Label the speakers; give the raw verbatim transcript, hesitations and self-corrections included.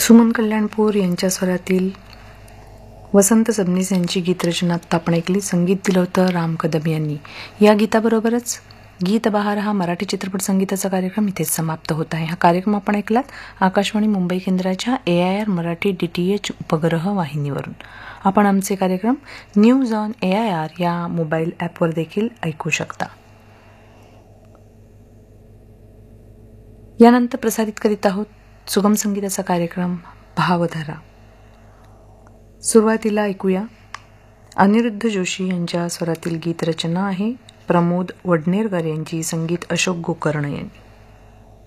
Speaker 1: सुमन कल्याणपूर यांच्या स्वरातील वसंत सबनीस यांची गीतरचना आत्ता आपण ऐकली. संगीत दिलं होतं राम कदम यांनी. या गीताबरोबरच गीत बहार हा मराठी चित्रपट संगीताचा कार्यक्रम इथेच समाप्त होत आहे. हा कार्यक्रम आपण ऐकलात आकाशवाणी मुंबई केंद्राच्या ए I R Marathi D T H उपग्रह वाहिनीवरून. आपण आमचे कार्यक्रम news on A I R या मोबाईल ॲपवर देखील ऐकू शकता. यानंतर प्रसारित करीत आहोत सुगम संगीताचा कार्यक्रम भावधारा. सुरुवातीला ऐकूया अनिरुद्ध जोशी यांच्या स्वरातील गीतरचना आहे. प्रमोद वडनेरकर यांची, संगीत अशोक गोकर्ण यांनी.